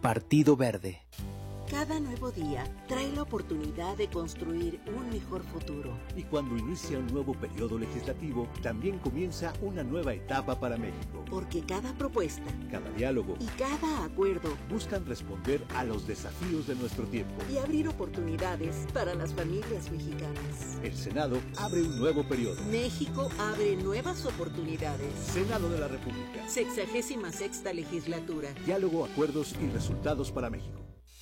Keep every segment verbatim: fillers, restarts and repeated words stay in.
Partido Verde. Cada nuevo día trae la oportunidad de construir un mejor futuro. Y cuando inicia un nuevo periodo legislativo, también comienza una nueva etapa para México. Porque cada propuesta, cada diálogo y cada acuerdo buscan responder a los desafíos de nuestro tiempo y abrir oportunidades para las familias mexicanas. El Senado abre un nuevo periodo. México abre nuevas oportunidades. Senado de la República. Sexagésima sexta legislatura. Diálogo, acuerdos y resultados para México.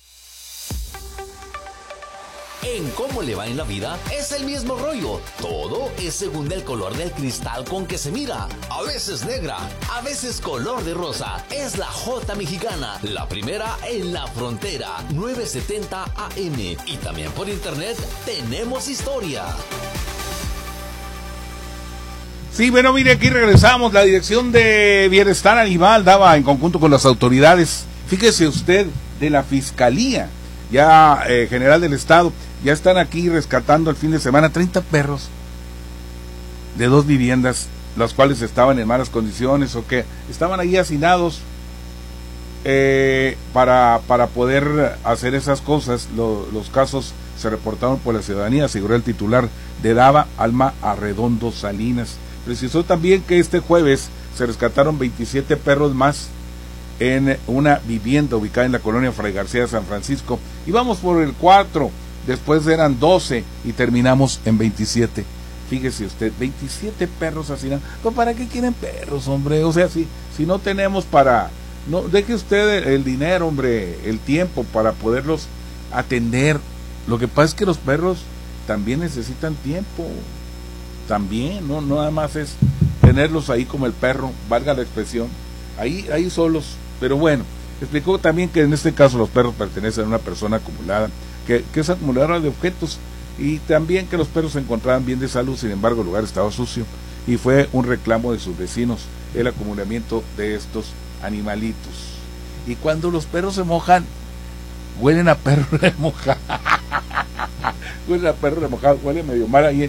En Cómo le va en la vida es el mismo rollo. Todo es según el color del cristal con que se mira. A veces negra, a veces color de rosa. Es la J Mexicana, la primera en la frontera. nueve setenta A M. Y también por internet tenemos historia. Sí, bueno, mire, aquí regresamos. La Dirección de Bienestar Animal daba en conjunto con las autoridades, fíjese usted, de la Fiscalía ya eh, General del Estado, ya están aquí rescatando el fin de semana treinta perros de dos viviendas, las cuales estaban en malas condiciones o que estaban ahí hacinados eh, para, para poder hacer esas cosas. Lo, los casos se reportaron por la ciudadanía, aseguró el titular de DAVA, Alma Arredondo Salinas. Precisó también que este jueves se rescataron veintisiete perros más en una vivienda ubicada en la colonia Fray García de San Francisco. Y vamos por el cuatro, después eran doce y terminamos en veintisiete. Fíjese usted, veintisiete perros asesinados. ¿Pero para qué quieren perros, hombre? O sea, si, si no tenemos para... no deje usted el, el dinero, hombre, el tiempo para poderlos atender. Lo que pasa es que los perros también necesitan tiempo. También, no, no nada más es tenerlos ahí como el perro, valga la expresión, ahí, ahí solos. Pero bueno, explicó también que en este caso los perros pertenecen a una persona acumulada, que, que es acumuladora de objetos, y también que los perros se encontraban bien de salud, sin embargo el lugar estaba sucio, y fue un reclamo de sus vecinos el acumulamiento de estos animalitos. Y cuando los perros se mojan, huelen a perro remojado, huelen a perro remojado, huele medio mal ahí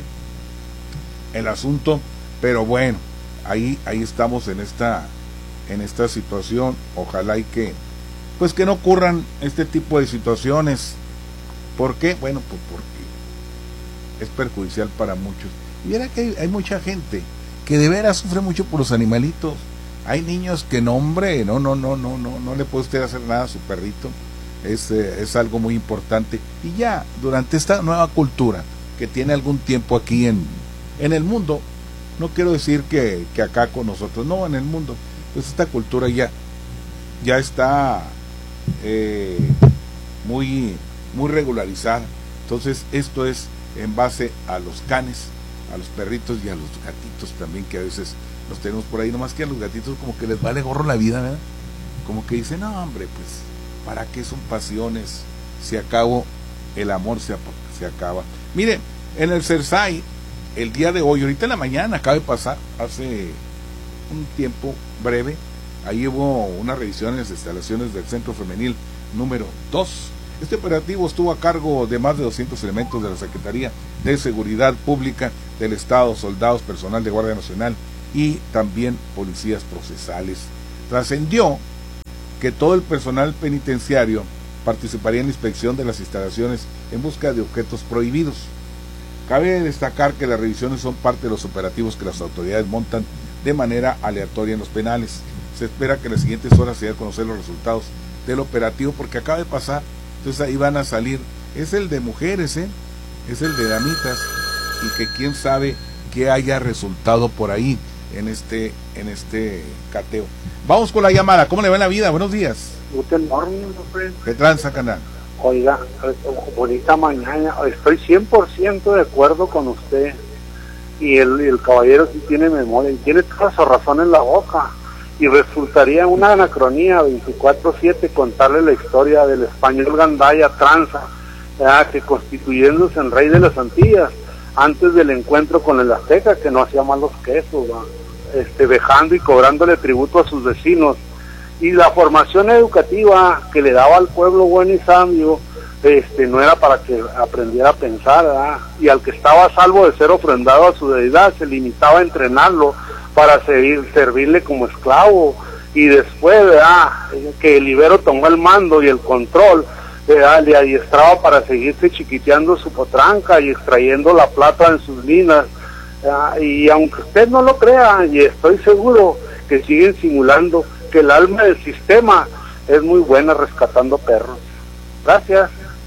el asunto, pero bueno, ahí, ahí estamos en esta... en esta situación. Ojalá y que pues que no ocurran este tipo de situaciones. ¿Por qué? Bueno, pues porque es perjudicial para muchos. Y verá que hay, hay mucha gente que de veras sufre mucho por los animalitos. Hay niños que no, hombre, no, no, no, no, no, no le puede usted hacer nada a su perrito. Es, eh, es algo muy importante. Y ya, durante esta nueva cultura que tiene algún tiempo aquí en, en el mundo, no quiero decir que, que acá con nosotros, no, en el mundo, pues esta cultura ya ya está eh, muy muy regularizada. Entonces esto es en base a los canes, a los perritos y a los gatitos también, que a veces los tenemos por ahí, nomás que a los gatitos como que les vale gorro la vida, ¿verdad? Como que dicen, no hombre, pues ¿para qué son pasiones? Si acabo el amor se, se acaba. Mire, en el CERSAI el día de hoy, ahorita en la mañana, acaba de pasar hace un tiempo breve, ahí hubo una revisión en las instalaciones del Centro Femenil número dos. Este operativo estuvo a cargo de más de doscientos elementos de la Secretaría de Seguridad Pública del Estado, soldados, personal de Guardia Nacional y también policías procesales. Trascendió que todo el personal penitenciario participaría en la inspección de las instalaciones en busca de objetos prohibidos. Cabe destacar que las revisiones son parte de los operativos que las autoridades montan de manera aleatoria en los penales. Se espera que en las siguientes horas se dé a conocer los resultados del operativo, porque acaba de pasar, entonces ahí van a salir. Es el de mujeres, ¿eh? Es el de damitas, y que quién sabe qué haya resultado por ahí en este en este cateo. Vamos con la llamada. ¿Cómo le va en la vida? Buenos días. Guten Morning, friend. ¿Qué tranza, canal? Oiga, bonita mañana, estoy cien por ciento de acuerdo con usted, y el, el caballero sí tiene memoria, y tiene toda su razón en la boca, y resultaría una anacronía veinticuatro siete contarle la historia del español Gandaya Tranza, ¿verdad? Que constituyéndose en rey de las Antillas, antes del encuentro con el azteca, que no hacía malos quesos, ¿verdad? Este, vejando y cobrándole tributo a sus vecinos, y la formación educativa que le daba al pueblo bueno y sabio, este, no era para que aprendiera a pensar, ¿verdad? Y al que estaba a salvo de ser ofrendado a su deidad, se limitaba a entrenarlo para servir, servirle como esclavo, y después, ¿verdad?, que el Ibero tomó el mando y el control, ¿verdad?, le adiestraba para seguirse chiquiteando su potranca y extrayendo la plata en sus minas, ¿verdad? Y aunque usted no lo crea, y estoy seguro que siguen simulando, que el alma del sistema es muy buena rescatando perros. Gracias.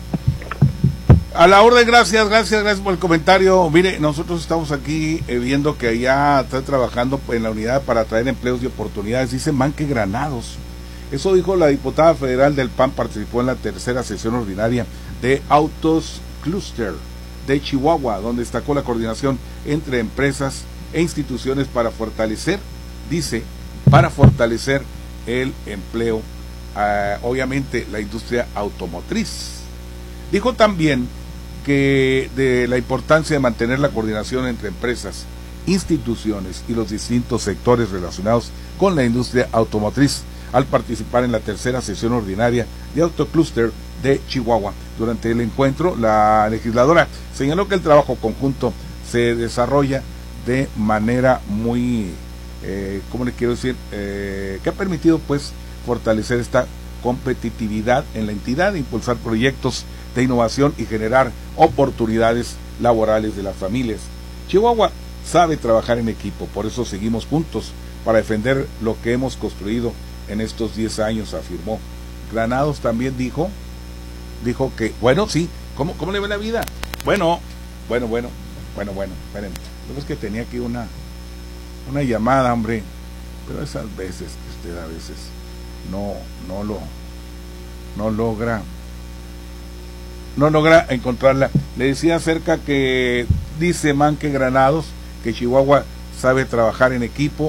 A la orden, gracias, gracias, gracias por el comentario. Mire, nosotros estamos aquí eh, viendo que ya está trabajando en la unidad para traer empleos y oportunidades, dice Manque Granados. Eso dijo la diputada federal del P A N, participó en la tercera sesión ordinaria de Autos Cluster de Chihuahua, donde destacó la coordinación entre empresas e instituciones para fortalecer, dice, para fortalecer el empleo, uh, obviamente la industria automotriz. Dijo también que de la importancia de mantener la coordinación entre empresas, instituciones y los distintos sectores relacionados con la industria automotriz al participar en la tercera sesión ordinaria de Autocluster de Chihuahua. Durante el encuentro, la legisladora señaló que el trabajo conjunto se desarrolla de manera muy, eh, ¿cómo le quiero decir?, eh, que ha permitido pues fortalecer esta competitividad en la entidad, impulsar proyectos de innovación y generar oportunidades laborales de las familias. Chihuahua sabe trabajar en equipo, por eso seguimos juntos para defender lo que hemos construido en estos diez años, afirmó. Granados también dijo, dijo que, bueno, sí, ¿cómo, cómo le ve la vida? Bueno, bueno, bueno, bueno, bueno, esperen, lo que es que tenía aquí una, una llamada, hombre, pero esas veces que usted a veces no, no lo, no logra, no logra encontrarla. Le decía acerca que dice Manque Granados que Chihuahua sabe trabajar en equipo,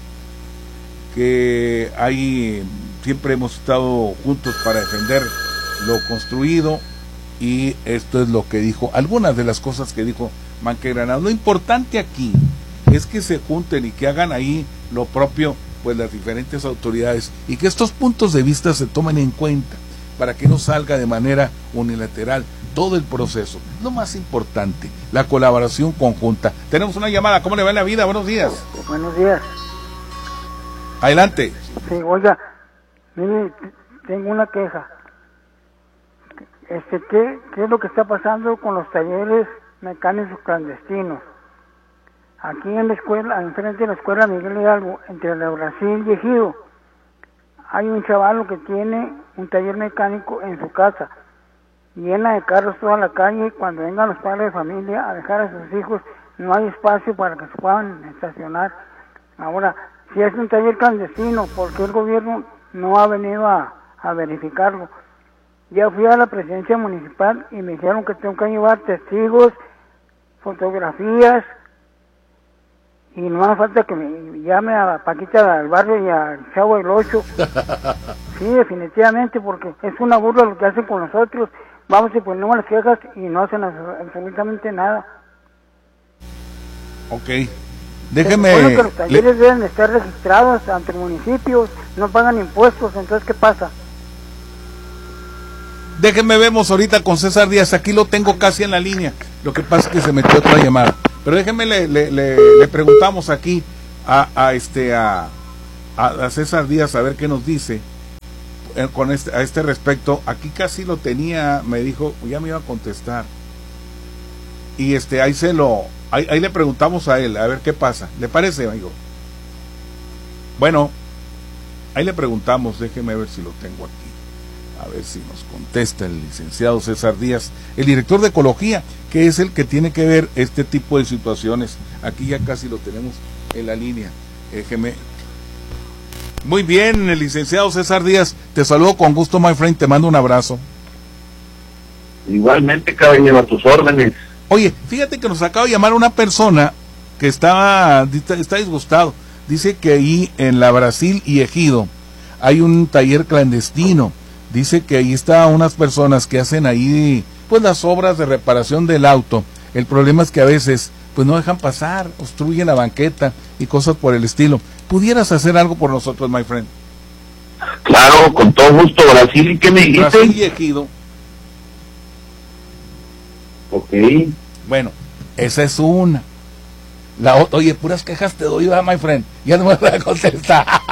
que ahí siempre hemos estado juntos para defender lo construido, y esto es lo que dijo, algunas de las cosas que dijo Manque Granados. Lo importante aquí es que se junten y que hagan ahí lo propio pues las diferentes autoridades, y que estos puntos de vista se tomen en cuenta para que no salga de manera unilateral todo el proceso. Lo más importante, la colaboración conjunta. Tenemos una llamada, ¿cómo le va en la vida? Buenos días. Buenos días. Adelante. Sí, oiga, mire, tengo una queja. Este, ¿qué, qué es lo que está pasando con los talleres mecánicos clandestinos? Aquí en la escuela, enfrente de la escuela Miguel Hidalgo, entre la Brasil y Ejido, hay un chavalo que tiene un taller mecánico en su casa, llena de carros toda la calle, y cuando vengan los padres de familia a dejar a sus hijos, no hay espacio para que se puedan estacionar. Ahora, si es un taller clandestino, ¿por qué el gobierno no ha venido a, a verificarlo? Ya fui a la presidencia municipal y me dijeron que tengo que llevar testigos, fotografías, y no hace falta que me llame a Paquita del barrio y al Chavo del Ocho. Sí, definitivamente, porque es una burla lo que hacen con nosotros. Vamos y ponemos las quejas y no hacen absolutamente nada. Ok, déjeme... Bueno, que los talleres le... deben estar registrados ante municipios, no pagan impuestos, entonces ¿qué pasa? Déjenme, vemos ahorita con César Díaz, aquí lo tengo casi en la línea, lo que pasa es que se metió otra llamada, pero déjenme, le, le, le, le preguntamos aquí a, a este a, a César Díaz a ver qué nos dice eh, con este, a este respecto. Aquí casi lo tenía, me dijo, ya me iba a contestar, y este ahí se lo, ahí, ahí le preguntamos a él, a ver qué pasa, ¿le parece, amigo? Bueno, ahí le preguntamos, déjeme ver si lo tengo aquí. A ver si nos contesta el licenciado César Díaz, el director de Ecología, que es el que tiene que ver este tipo de situaciones. Aquí ya casi lo tenemos en la línea. Déjeme. Muy bien, el licenciado César Díaz, te saludo con gusto, my friend, te mando un abrazo. Igualmente, caballero, a tus órdenes. Oye, fíjate que nos acaba de llamar una persona que está, está disgustado. Dice que ahí en la Brasil y Ejido hay un taller clandestino. Dice que ahí están unas personas que hacen ahí pues las obras de reparación del auto. El problema es que a veces pues no dejan pasar, obstruyen la banqueta y cosas por el estilo. ¿Pudieras hacer algo por nosotros, my friend? Claro, con todo gusto. Brasil, ¿y qué me dijiste? Brasil y Ejido. Ok. Bueno, esa es una. La otra, oye, puras quejas te doy, ¿verdad, my friend? Ya no me voy a contestar.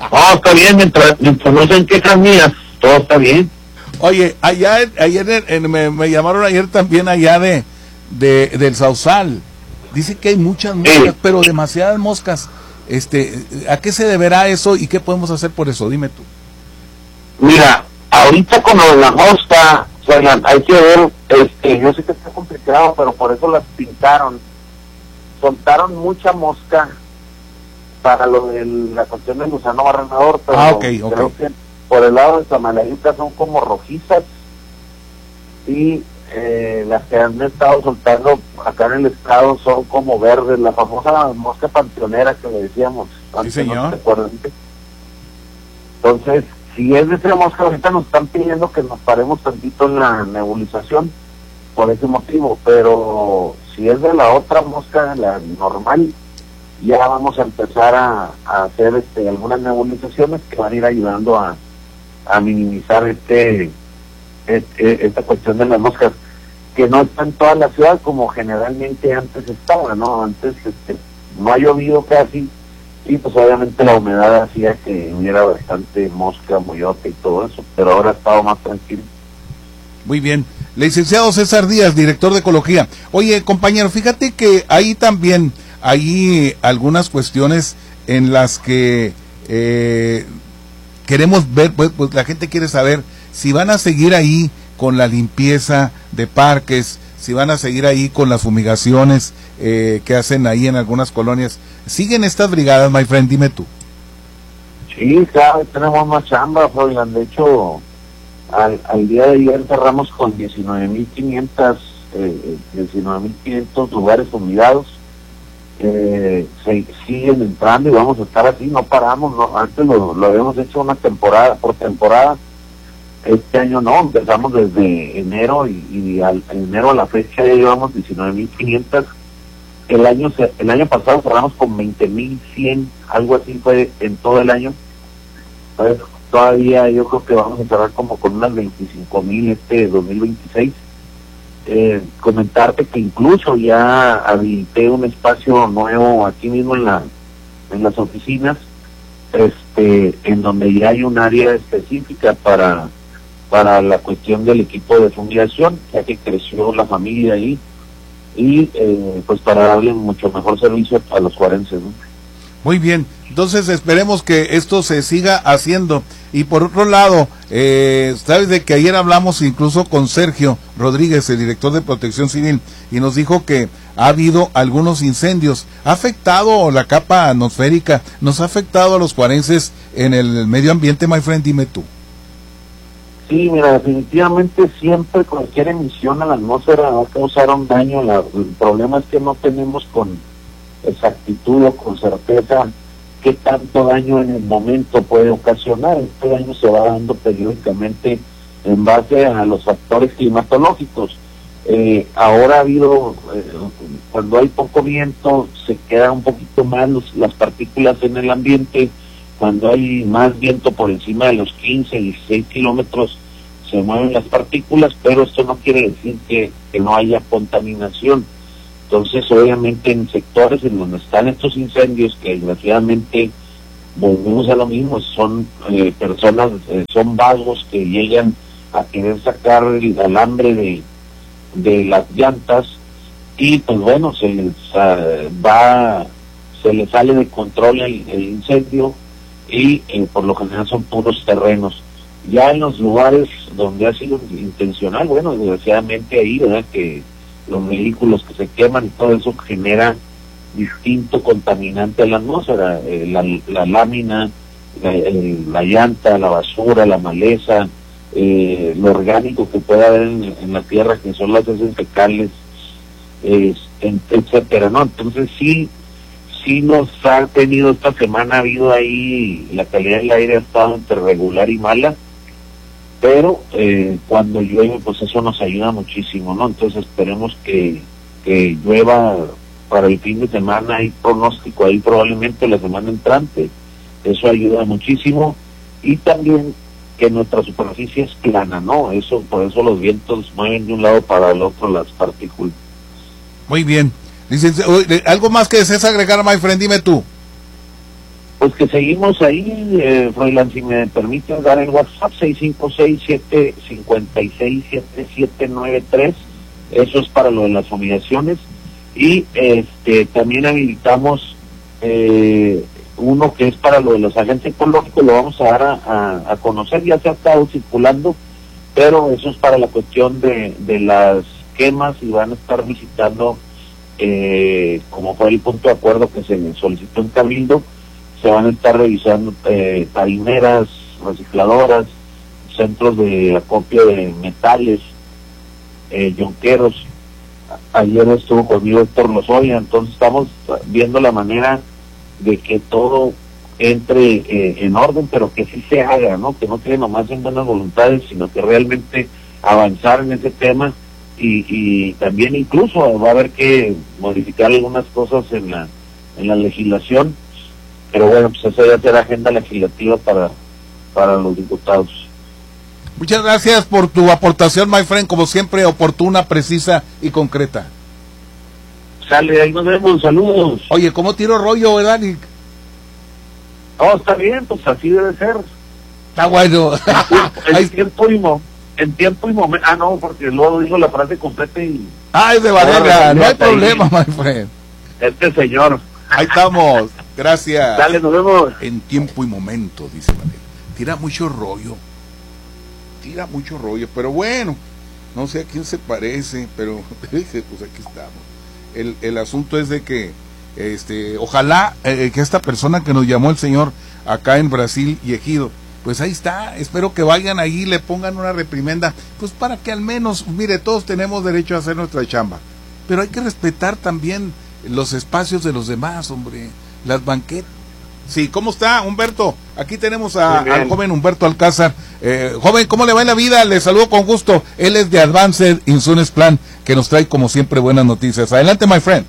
No, está bien, mientras, mientras no sean quejas mías, todo está bien. Oye, allá, ayer en, me, me llamaron ayer también allá de, de del Sausal. Dice que hay muchas moscas, sí, pero demasiadas moscas. Este, ¿a qué se deberá eso y qué podemos hacer por eso? Dime tú. Mira, ahorita con lo de la mosca, oigan, hay que ver, este, yo sé que está complicado, pero por eso las pintaron. Soltaron mucha mosca para lo de la cuestión del gusano barrenador, pero ah, okay, okay. creo que por el lado de Samalayuca son como rojizas y eh, las que han estado soltando acá en el estado son como verdes, la famosa mosca panteonera que le decíamos. Sí, señor. ¿No te acuerdas? Entonces, si es de esa mosca, ahorita nos están pidiendo que nos paremos tantito en la nebulización por ese motivo, pero si es de la otra mosca, la normal, ya vamos a empezar a, a hacer este algunas nebulizaciones que van a ir ayudando a, a minimizar este, este esta cuestión de las moscas, que no está en toda la ciudad como generalmente antes estaba, ¿no? Antes este, no ha llovido casi, y pues obviamente la humedad hacía que hubiera bastante mosca, moyote y todo eso, pero ahora ha estado más tranquilo. Muy bien. Licenciado César Díaz, director de Ecología. Oye, compañero, fíjate que ahí también hay algunas cuestiones en las que eh, queremos ver, pues, pues la gente quiere saber si van a seguir ahí con la limpieza de parques, si van a seguir ahí con las fumigaciones eh, que hacen ahí en algunas colonias. ¿Siguen estas brigadas, my friend? Dime tú. Sí, claro, tenemos más chamba, Fabián. De hecho, al, al día de ayer cerramos con diecinueve mil quinientos lugares fumigados. Eh, se siguen entrando y vamos a estar así, no paramos, no, antes lo, lo habíamos hecho una temporada por temporada, este año no, empezamos desde enero y, y al enero a la fecha ya llevamos diecinueve mil quinientos. El año el año pasado cerramos con veinte mil cien, algo así fue en todo el año. Entonces, todavía yo creo que vamos a cerrar como con unas veinticinco mil este dos mil veintiséis. Eh, comentarte que incluso ya habilité un espacio nuevo aquí mismo en la en las oficinas, este en donde ya hay un área específica para para la cuestión del equipo de fumigación, ya que creció la familia ahí, y eh, pues para darle mucho mejor servicio a los juarenses, ¿no? Muy bien, entonces esperemos que esto se siga haciendo. Y por otro lado, eh, sabes de que ayer hablamos incluso con Sergio Rodríguez, el director de Protección Civil, y nos dijo que ha habido algunos incendios. ¿Ha afectado la capa atmosférica? ¿Nos ha afectado a los juarenses en el medio ambiente, my friend? Dime tú. Sí, mira, definitivamente siempre cualquier emisión a la atmósfera va a causar un daño. La, el problema es que no tenemos con exactitud o con certeza qué tanto daño en el momento puede ocasionar. Este daño se va dando periódicamente en base a los factores climatológicos. Eh, ahora ha habido, eh, cuando hay poco viento, se quedan un poquito más los, las partículas en el ambiente. Cuando hay más viento por encima de los quince, dieciséis kilómetros, se mueven las partículas, pero esto no quiere decir que, que no haya contaminación. Entonces, obviamente, en sectores en donde están estos incendios, que desgraciadamente volvemos a lo mismo, son eh, personas, eh, son vagos que llegan a querer sacar el alambre de, de las llantas, y pues bueno, se les uh, va, se les sale de control el, el incendio, y eh, por lo general son puros terrenos. Ya en los lugares donde ha sido intencional, bueno, desgraciadamente ahí, ¿verdad?, que los vehículos que se queman y todo eso genera distinto contaminante a la atmósfera, eh, la, la lámina, la, el, la llanta, la basura, la maleza, eh, lo orgánico que puede haber en, en la tierra, que son las heces fecales, eh, etcétera, ¿no? Entonces sí, sí nos ha tenido esta semana, ha habido ahí, la calidad del aire ha estado entre regular y mala, pero eh, cuando llueve pues eso nos ayuda muchísimo, ¿no? Entonces esperemos que, que llueva para el fin de semana. Hay pronóstico ahí probablemente la semana entrante, eso ayuda muchísimo, y también que nuestra superficie es plana, ¿no? Eso, por eso los vientos mueven de un lado para el otro las partículas. Muy bien. Licenciado, ¿algo más que desees agregar, my friend? Dime tú. Pues que seguimos ahí, eh, Froilán, si me permiten dar el WhatsApp, seis cinco seis, siete cinco seis, siete siete nueve tres, eso es para lo de las fumigaciones, y este también habilitamos eh, uno que es para lo de los agentes ecológicos, lo vamos a dar a, a, a conocer, ya se ha estado circulando, pero eso es para la cuestión de, de las quemas, y van a estar visitando, eh, como fue el punto de acuerdo que se solicitó en Cabildo, se van a estar revisando eh, tarimeras, recicladoras, centros de acopio de metales, eh, yonqueros. Ayer estuvo conmigo Héctor Lozoya, entonces estamos viendo la manera de que todo entre eh, en orden, pero que sí se haga, ¿no? Que no quede nomás en buenas voluntades, sino que realmente avanzar en ese tema, y, y también incluso va a haber que modificar algunas cosas en la en la legislación. Pero bueno, pues esa ya será agenda legislativa para, para los diputados. Muchas gracias por tu aportación, my friend, como siempre, oportuna, precisa y concreta. Sale, ahí nos vemos, saludos. Oye, ¿cómo tiro rollo, verdad, Nick? No, está bien, pues así debe ser. Está bueno. En, en tiempo y mo en tiempo y momento. Ah, no, porque luego dijo la frase completa y... Ah, es de Varela, no hay problema, my friend. Este señor. Ahí estamos, gracias. Dale, nos vemos. En tiempo y momento, dice Varela. Tira mucho rollo. Tira mucho rollo, pero bueno, no sé a quién se parece, pero pues aquí estamos. El, el asunto es de que, este, ojalá eh, que esta persona que nos llamó el señor acá en Brasil y Ejido, pues ahí está, espero que vayan ahí y le pongan una reprimenda, pues para que al menos, mire, todos tenemos derecho a hacer nuestra chamba, pero hay que respetar también los espacios de los demás, hombre, las banquetas. Sí, ¿cómo está, Humberto? Aquí tenemos a, al joven Humberto Alcázar. Eh, joven, ¿cómo le va en la vida? Le saludo con gusto. Él es de Advanced Insurance Plan, que nos trae como siempre buenas noticias. Adelante, my friend.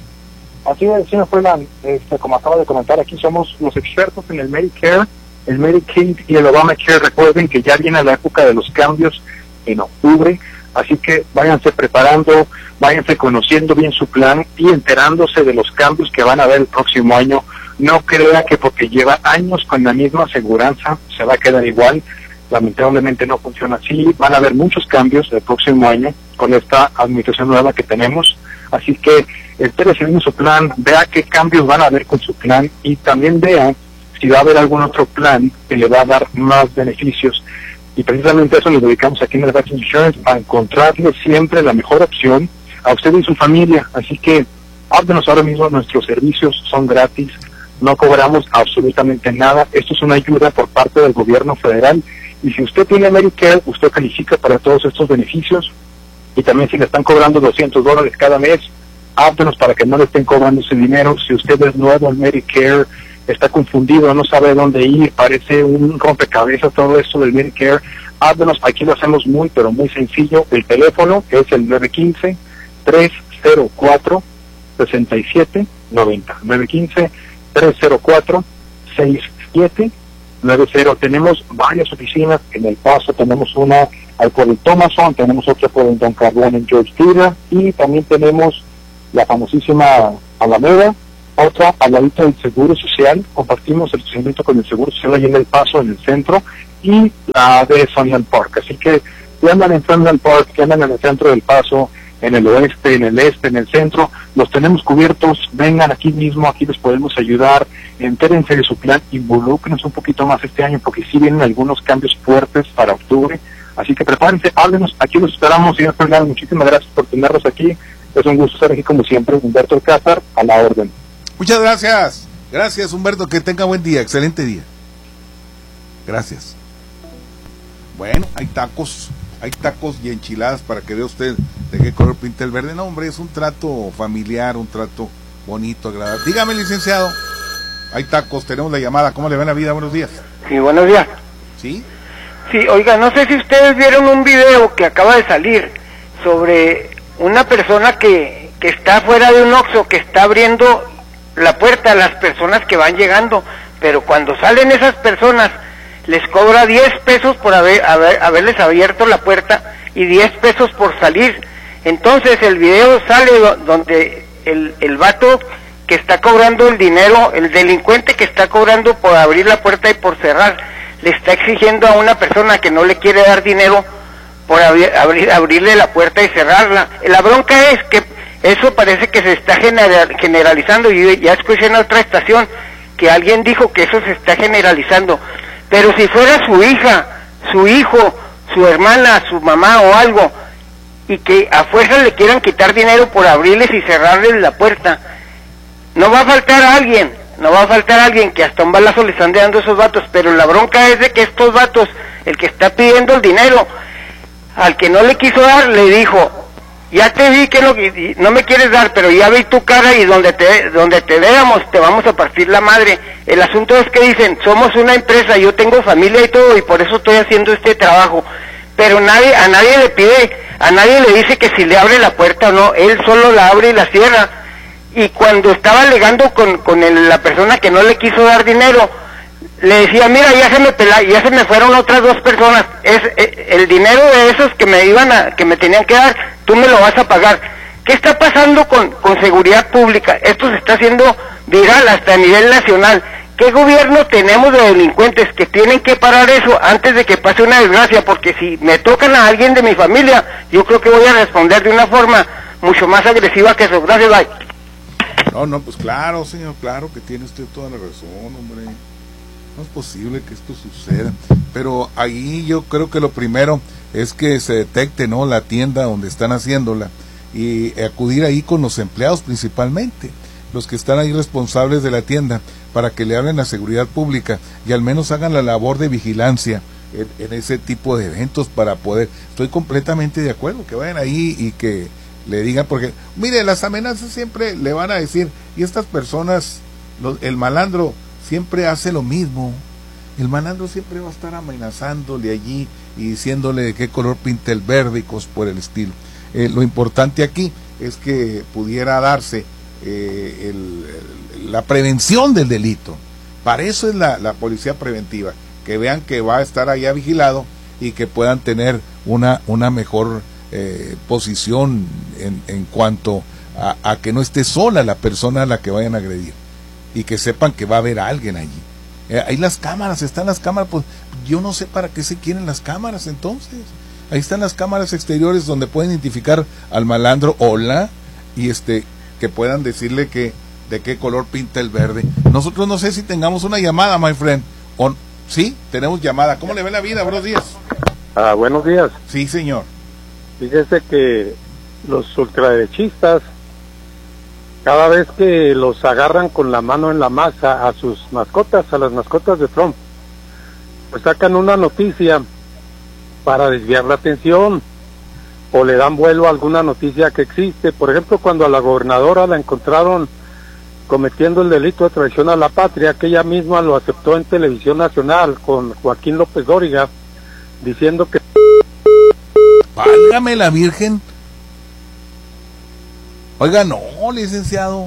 Así es, señor Froilán, este, como acaba de comentar, aquí somos los expertos en el Medicare, el Medicaid y el Obamacare. Recuerden que ya viene la época de los cambios en octubre, así que váyanse preparando, váyanse conociendo bien su plan y enterándose de los cambios que van a haber el próximo año. No crea que porque lleva años con la misma aseguranza se va a quedar igual. Lamentablemente no funciona así. Van a haber muchos cambios el próximo año con esta administración nueva que tenemos. Así que entérese bien su plan, vea qué cambios van a haber con su plan y también vea si va a haber algún otro plan que le va a dar más beneficios. Y precisamente eso nos dedicamos aquí en Advanced Insurance, a encontrarle siempre la mejor opción a usted y su familia. Así que háblenos ahora mismo, nuestros servicios son gratis, no cobramos absolutamente nada. Esto es una ayuda por parte del gobierno federal, y si usted tiene Medicare, usted califica para todos estos beneficios. Y también si le están cobrando doscientos dólares cada mes, háblenos para que no le estén cobrando ese dinero. Si usted es nuevo en Medicare, está confundido, no sabe dónde ir, parece un rompecabezas todo esto del Medicare, háblenos, aquí lo hacemos muy, pero muy sencillo. El teléfono es el nueve uno cinco, tres cero cuatro, seis siete nueve cero, nueve uno cinco, tres cero cuatro, seis siete nueve cero. Tenemos varias oficinas en El Paso, tenemos una al por el Thomason, tenemos otra por el Don Carbón en George Tira, y también tenemos la famosísima Alameda, otra al ladito del Seguro Social. Compartimos el estacionamiento con el Seguro Social ahí en El Paso, en el centro, y la de Sunland Park. Así que si andan en Sunland Park, si andan en el centro del Paso, en el oeste, en el este, en el centro, los tenemos cubiertos. Vengan aquí mismo, aquí les podemos ayudar. Entérense de su plan, involúquenos un poquito más este año, porque sí vienen algunos cambios fuertes para octubre. Así que prepárense, háblenos, aquí los esperamos, señor Froilán. Muchísimas gracias por tenernos aquí. Es un gusto estar aquí como siempre. Humberto Alcázar, a la orden. Muchas gracias. Gracias, Humberto, que tenga buen día, excelente día. Gracias. Bueno, hay tacos, hay tacos y enchiladas para que vea usted de qué color pinta el verde. No, hombre, es un trato familiar, un trato bonito, agradable. Dígame, licenciado, hay tacos, tenemos la llamada, ¿cómo le va en la vida? Buenos días. Sí, buenos días. ¿Sí? Sí, oiga, no sé si ustedes vieron un video que acaba de salir sobre una persona que, que está fuera de un Oxxo, que está abriendo la puerta a las personas que van llegando, pero cuando salen esas personas les cobra diez pesos por haber, haber haberles abierto la puerta y diez pesos por salir. Entonces el video sale do, donde el, el vato que está cobrando el dinero, el delincuente que está cobrando por abrir la puerta y por cerrar, le está exigiendo a una persona que no le quiere dar dinero por abrir, abrir, abrirle la puerta y cerrarla. La bronca es que eso parece que se está general, generalizando, y ya escuché en otra estación que alguien dijo que eso se está generalizando, pero si fuera su hija, su hijo, su hermana, su mamá o algo, y que a fuerza le quieran quitar dinero por abrirles y cerrarles la puerta, no va a faltar alguien, no va a faltar alguien que hasta un balazo le están dando a esos vatos, pero la bronca es de que estos vatos, el que está pidiendo el dinero, al que no le quiso dar, le dijo, ya te vi que no, no me quieres dar, pero ya vi tu cara y donde te, donde te veamos te vamos a partir la madre. El asunto es que dicen, somos una empresa, yo tengo familia y todo, y por eso estoy haciendo este trabajo, pero nadie, a nadie le pide, a nadie le dice que si le abre la puerta o no, él solo la abre y la cierra. Y cuando estaba alegando con, con el, la persona que no le quiso dar dinero, le decía, mira, ya se me pela, ya se me fueron otras dos personas, es eh, el dinero de esos que me iban a, que me tenían que dar, tú me lo vas a pagar. ¿Qué está pasando con, con seguridad pública? Esto se está haciendo viral hasta a nivel nacional. ¿Qué gobierno tenemos de delincuentes que tienen que parar eso antes de que pase una desgracia? Porque si me tocan a alguien de mi familia, yo creo que voy a responder de una forma mucho más agresiva que eso. Gracias, bye. No, no, pues claro, señor, claro que tiene usted toda la razón, hombre. No es posible que esto suceda. Pero ahí yo creo que lo primero es que se detecte, ¿no?, la tienda donde están haciéndola, y acudir ahí con los empleados principalmente, los que están ahí responsables de la tienda, para que le hablen a seguridad pública y al menos hagan la labor de vigilancia en, en ese tipo de eventos para poder. Estoy completamente de acuerdo, que vayan ahí y que le digan, porque mire, las amenazas siempre le van a decir, y estas personas, los, el malandro siempre hace lo mismo, el malandro siempre va a estar amenazándole allí y diciéndole de qué color pinta el verde y cosas por el estilo. Eh, lo importante aquí es que pudiera darse eh, el, el, la prevención del delito. Para eso es la, la policía preventiva, que vean que va a estar allá vigilado y que puedan tener una, una mejor eh, posición en, en cuanto a, a que no esté sola la persona a la que vayan a agredir, y que sepan que va a haber alguien allí. Eh, ahí las cámaras, están las cámaras, pues yo no sé para qué se quieren las cámaras entonces. Ahí están las cámaras exteriores donde pueden identificar al malandro, hola, y este que puedan decirle que de qué color pinta el verde. Nosotros no sé si tengamos una llamada, my friend. O, sí, tenemos llamada. ¿Cómo le ve la vida? Buenos días. Ah, buenos días. Sí, señor. Fíjese que los ultraderechistas, cada vez que los agarran con la mano en la masa a sus mascotas, a las mascotas de Trump, pues sacan una noticia para desviar la atención, o le dan vuelo a alguna noticia que existe. Por ejemplo, cuando a la gobernadora la encontraron cometiendo el delito de traición a la patria, que ella misma lo aceptó en televisión nacional con Joaquín López Dóriga, diciendo que... Válgame la Virgen. Oiga, no, licenciado.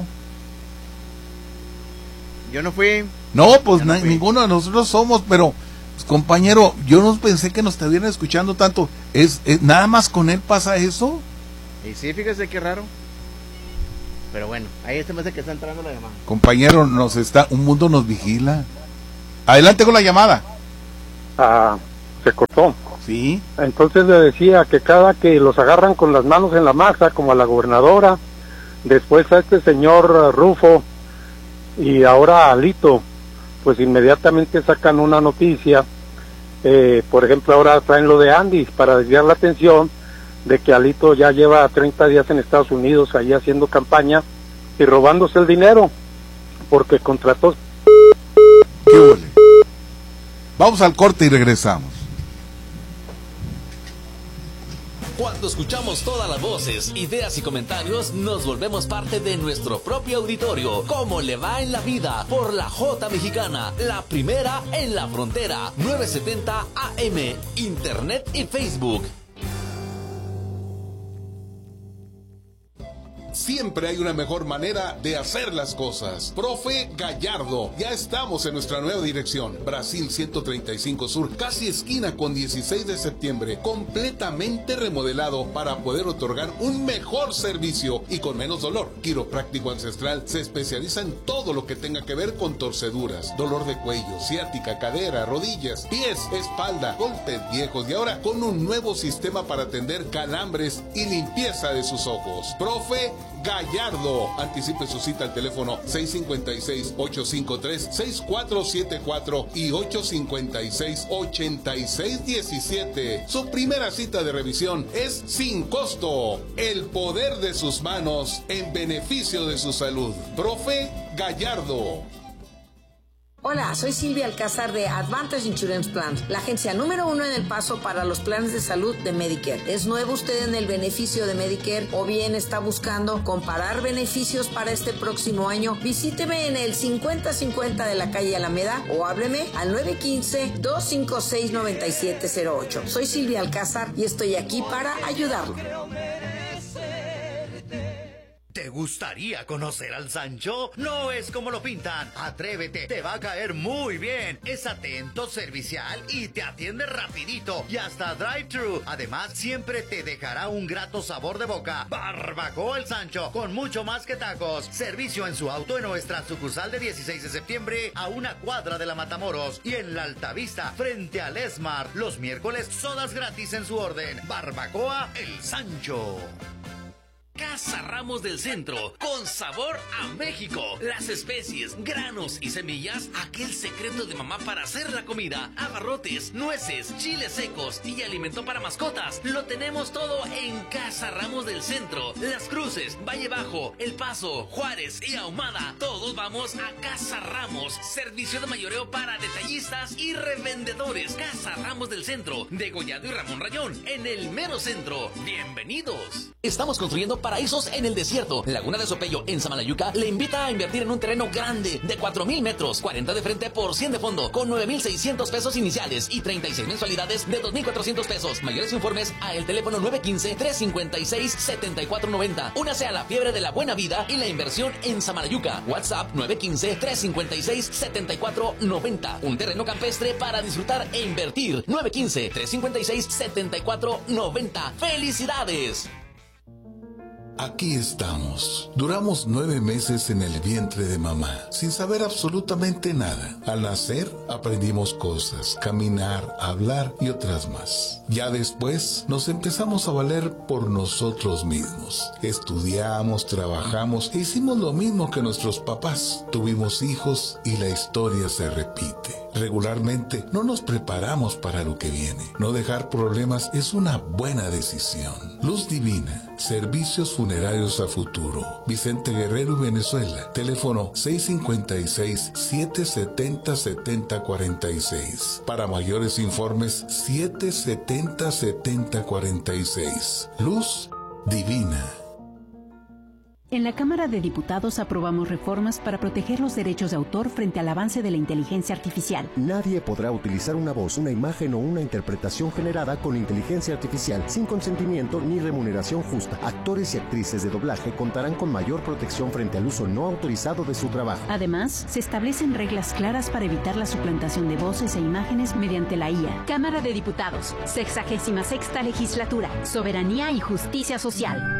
Yo no fui. No, pues no na, fui. ninguno de nosotros somos, pero pues, compañero, yo no pensé que nos estuvieran escuchando tanto. ¿Es, es nada más con él pasa eso? Y sí, fíjese qué raro. Pero bueno, ahí este me hace que está entrando la llamada. Compañero, nos está, un mundo nos vigila. Adelante con la llamada. Ah, se cortó. Sí. Entonces le decía que cada que los agarran con las manos en la masa, como a la gobernadora, después a este señor uh, Rufo y ahora a Alito, pues inmediatamente sacan una noticia. Eh, por ejemplo, ahora traen lo de Andy para desviar la atención de que Alito ya lleva treinta días en Estados Unidos ahí haciendo campaña y robándose el dinero porque contrató. ¿Qué huele? Vamos al corte y regresamos. Cuando escuchamos todas las voces, ideas y comentarios, nos volvemos parte de nuestro propio auditorio. ¿Cómo le va en la vida? Por la J Mexicana, la primera en la frontera. novecientos setenta A M, Internet y Facebook. siempre hay una mejor manera de hacer las cosas. Profe Gallardo, ya estamos en nuestra nueva dirección. Brasil ciento treinta y cinco Sur, casi esquina con dieciséis de septiembre, completamente remodelado para poder otorgar un mejor servicio y con menos dolor. Quiropráctico Ancestral se especializa en todo lo que tenga que ver con torceduras, dolor de cuello, ciática, cadera, rodillas, pies, espalda, golpes viejos y ahora con un nuevo sistema para atender calambres y limpieza de sus ojos. Profe Gallardo. Anticipe su cita al teléfono seis cinco seis, ocho cinco tres, seis cuatro siete cuatro y ocho cinco seis, ocho seis uno siete. Su primera cita de revisión es sin costo. El poder de sus manos en beneficio de su salud. Profe Gallardo. Hola, soy Silvia Alcázar de Advantage Insurance Plans, la agencia número uno en El Paso para los planes de salud de Medicare. ¿Es nuevo usted en el beneficio de Medicare o bien está buscando comparar beneficios para este próximo año? Visíteme en el cincuenta cincuenta de la calle Alameda o hábleme al nueve uno cinco, dos cinco seis, nueve siete cero ocho. Soy Silvia Alcázar y estoy aquí para ayudarlo. ¿Te gustaría conocer al Sancho? No es como lo pintan. Atrévete, te va a caer muy bien. Es atento, servicial y te atiende rapidito y hasta drive-thru. Además, siempre te dejará un grato sabor de boca. Barbacoa el Sancho, con mucho más que tacos. Servicio en su auto en nuestra sucursal de dieciséis de septiembre a una cuadra de la Matamoros y en la Altavista frente al Esmar. Los miércoles sodas gratis en su orden. Barbacoa el Sancho. Casa Ramos del Centro, con sabor a México. Las especies, granos y semillas, aquel secreto de mamá para hacer la comida. Abarrotes, nueces, chiles secos y alimento para mascotas. Lo tenemos todo en Casa Ramos del Centro. Las Cruces, Valle Bajo, El Paso, Juárez y Ahumada. Todos vamos a Casa Ramos. Servicio de mayoreo para detallistas y revendedores. Casa Ramos del Centro, de Gollado y Ramón Rayón, en el mero centro. Bienvenidos. Estamos construyendo paraísos en el desierto. Laguna de Sopello, en Samalayuca, le invita a invertir en un terreno grande de cuatro mil metros, cuarenta de frente por cien de fondo, con nueve mil seiscientos pesos iniciales y treinta y seis mensualidades de dos mil cuatrocientos pesos. Mayores informes a el teléfono nueve uno cinco, tres cinco seis, siete cuatro nueve cero. Únase a la fiebre de la buena vida y la inversión en Samalayuca. WhatsApp nueve uno cinco, tres cinco seis, siete cuatro nueve cero. Un terreno campestre para disfrutar e invertir. nueve uno cinco, tres cinco seis, siete cuatro nueve cero. ¡Felicidades! Aquí estamos. Duramos nueve meses en el vientre de mamá, sin saber absolutamente nada. Al nacer, aprendimos cosas, caminar, hablar y otras más. Ya después, nos empezamos a valer por nosotros mismos. Estudiamos, trabajamos e hicimos lo mismo que nuestros papás. Tuvimos hijos y la historia se repite. Regularmente, no nos preparamos para lo que viene. No dejar problemas es una buena decisión. Luz Divina, servicios funerarios a futuro. Vicente Guerrero, Venezuela. Teléfono seis cinco seis, siete siete cero, siete cero cuatro seis. Para mayores informes, siete siete cero, siete cero cuatro seis. Luz Divina. En la Cámara de Diputados aprobamos reformas para proteger los derechos de autor frente al avance de la inteligencia artificial. Nadie podrá utilizar una voz, una imagen o una interpretación generada con inteligencia artificial sin consentimiento ni remuneración justa. Actores y actrices de doblaje contarán con mayor protección frente al uso no autorizado de su trabajo. Además, se establecen reglas claras para evitar la suplantación de voces e imágenes mediante la I A. Cámara de Diputados, sexagésima sexta legislatura, soberanía y justicia social.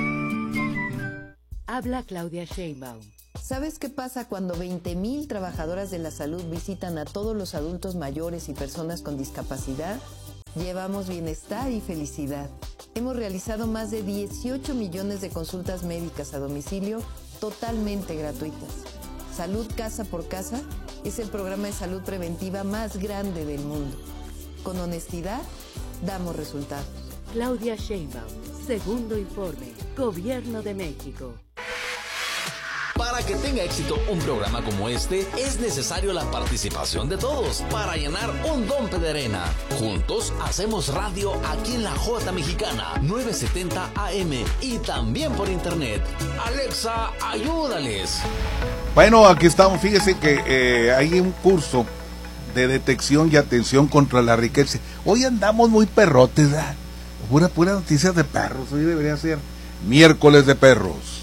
Habla Claudia Sheinbaum. ¿Sabes qué pasa cuando veinte mil trabajadoras de la salud visitan a todos los adultos mayores y personas con discapacidad? Llevamos bienestar y felicidad. Hemos realizado más de dieciocho millones de consultas médicas a domicilio totalmente gratuitas. Salud Casa por Casa es el programa de salud preventiva más grande del mundo. Con honestidad, damos resultados. Claudia Sheinbaum, segundo informe, Gobierno de México. Para que tenga éxito un programa como este, es necesario la participación de todos para llenar un dompe de arena. Juntos hacemos radio aquí en la J Mexicana, novecientos setenta A M y también por internet. Alexa, ayúdales. Bueno, aquí estamos. Fíjese que eh, hay un curso de detección y atención contra la riqueza. Hoy andamos muy perrotes, ¿verdad? Pura, pura noticias de perros. Hoy debería ser miércoles de perros.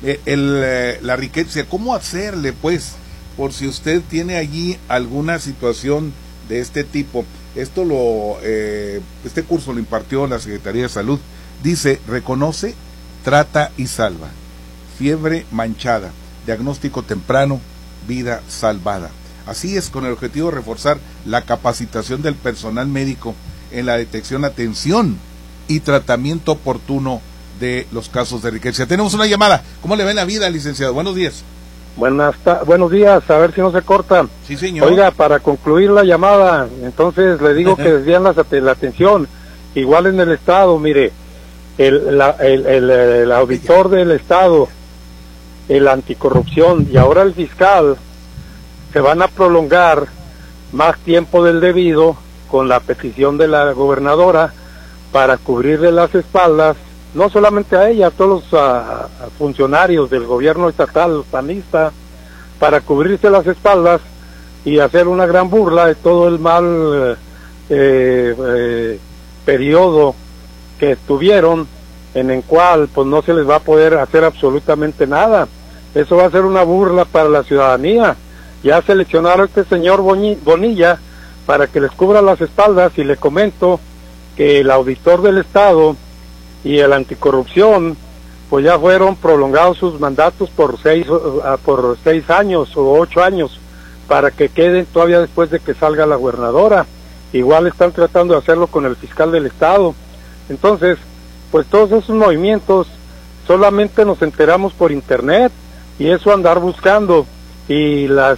eh, el, eh, la riqueza, ¿cómo hacerle pues? Por si usted tiene allí alguna situación de este tipo. Esto lo, eh, este curso lo impartió la Secretaría de Salud. Dice, reconoce, trata y salva. Fiebre manchada, diagnóstico temprano, vida salvada. Así es, con el objetivo de reforzar la capacitación del personal médico en la detección, atención y tratamiento oportuno de los casos de riqueza. Tenemos una llamada. ¿Cómo le va en la vida, licenciado? Buenos días. Buenas buenos días, a ver si no se corta. Sí, señor. Oiga, para concluir la llamada, entonces le digo que desvían la, la atención. Igual en el Estado, mire, el, la, el, el, el auditor del Estado, el anticorrupción y ahora el fiscal se van a prolongar más tiempo del debido con la petición de la gobernadora para cubrirle las espaldas, no solamente a ella, a todos los uh, funcionarios del gobierno estatal panista, para cubrirse las espaldas y hacer una gran burla de todo el mal eh, eh, periodo que estuvieron, en el cual pues no se les va a poder hacer absolutamente nada. Eso va a ser una burla para la ciudadanía. Ya seleccionaron a este señor Bonilla para que les cubra las espaldas, y le comento que el auditor del Estado y el anticorrupción pues ya fueron prolongados sus mandatos por seis uh, por seis años o ocho años para que queden todavía después de que salga la gobernadora. Igual están tratando de hacerlo con el fiscal del Estado. Entonces, pues todos esos movimientos solamente nos enteramos por internet, y eso andar buscando, y la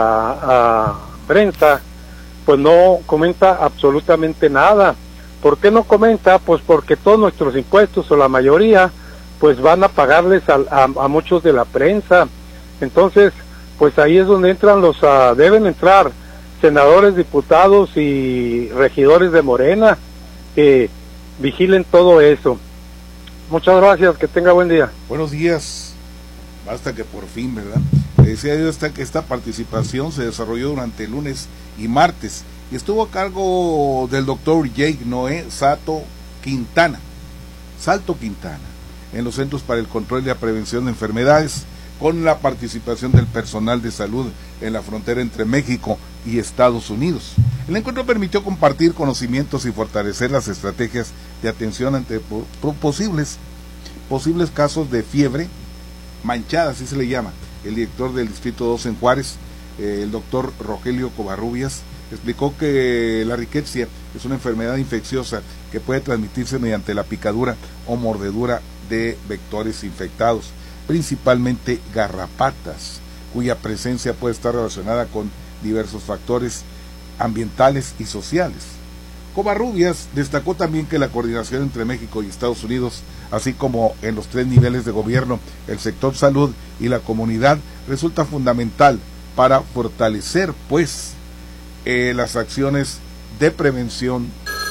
prensa pues no comenta absolutamente nada. ¿Por qué no comenta? Pues porque todos nuestros impuestos, o la mayoría, pues van a pagarles a, a, a muchos de la prensa. Entonces, pues ahí es donde entran los, uh, deben entrar senadores, diputados y regidores de Morena, que vigilen todo eso. Muchas gracias, que tenga buen día. Buenos días. Basta que por fin, ¿verdad? Le decía yo esta, que esta participación se desarrolló durante lunes y martes, y estuvo a cargo del doctor Jake Noé Sato Quintana, Salto Quintana, en los Centros para el Control y la Prevención de Enfermedades, con la participación del personal de salud en la frontera entre México y Estados Unidos. El encuentro permitió compartir conocimientos y fortalecer las estrategias de atención ante posibles, posibles casos de fiebre manchada, así se le llama. El director del Distrito dos en Juárez, eh, el doctor Rogelio Covarrubias, explicó que la riqueza es una enfermedad infecciosa que puede transmitirse mediante la picadura o mordedura de vectores infectados, principalmente garrapatas, cuya presencia puede estar relacionada con diversos factores ambientales y sociales. Covarrubias destacó también que la coordinación entre México y Estados Unidos, así como en los tres niveles de gobierno, el sector salud y la comunidad, resulta fundamental para fortalecer, pues, eh, las acciones de prevención,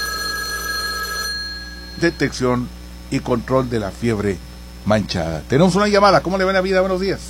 detección y control de la fiebre manchada. Tenemos una llamada. ¿Cómo le va la vida? Buenos días.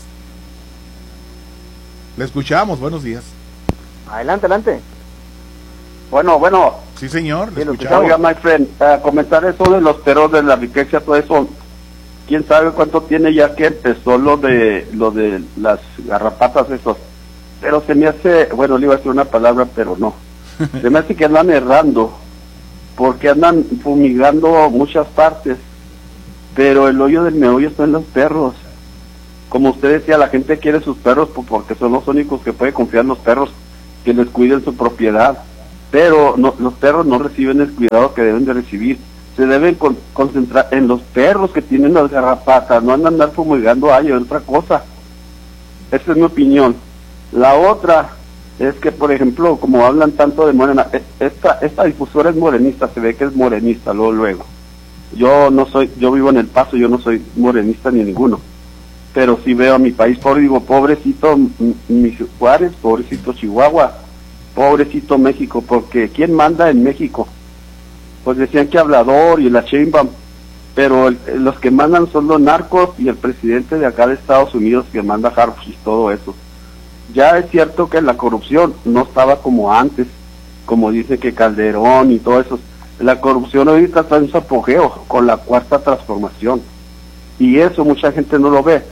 Le escuchamos. Buenos días. Adelante, adelante. Bueno, bueno. Sí, señor. Le Sí, escuchamos. oiga, my friend, uh, comentar eso de los perros de la riqueza, todo eso. ¿Quién sabe cuánto tiene ya que empezó lo de lo de las garrapatas esos? Pero se me hace, bueno, le iba a decir una palabra, pero no. Se me hace que andan errando, porque andan fumigando muchas partes, pero el hoyo del meollo está en los perros. Como usted decía, la gente quiere sus perros porque son los únicos que puede confiar en los perros, que les cuiden su propiedad. Pero no, los perros no reciben el cuidado que deben de recibir. Se deben con, concentrar en los perros que tienen las garrapatas, no andan andar fumigando a ellos, otra cosa. Esa es mi opinión. La otra es que, por ejemplo, como hablan tanto de Morena, esta esta difusora es morenista, se ve que es morenista, luego, luego. Yo no soy, yo vivo en El Paso, yo no soy morenista ni ninguno. Pero sí veo a mi país pobre, digo, pobrecito mi Juárez, pobrecito Chihuahua, pobrecito México, porque ¿quién manda en México? Pues decían que Hablador y la Sheinbaum, pero el, los que mandan son los narcos y el presidente de acá de Estados Unidos que manda Harfuch y todo eso. Ya es cierto que la corrupción no estaba como antes, como dice que Calderón y todo eso. La corrupción ahorita está en su apogeo con la cuarta transformación, y eso mucha gente no lo ve.